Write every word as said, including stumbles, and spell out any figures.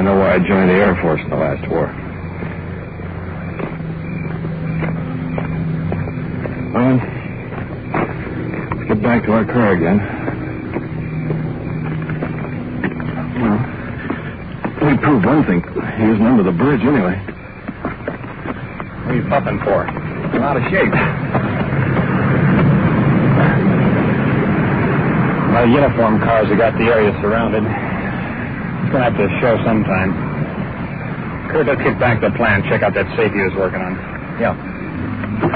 know why I joined the Air Force in the last war. Well, let's get back to our car again. Well, we proved one thing. He isn't under the bridge anyway. What are you puffing for? I'm out of shape. My uniform cars have got the area surrounded. It's going to have to show sometime. Kurt, let's get back to the plan. Check out that safe he was working on. Yeah.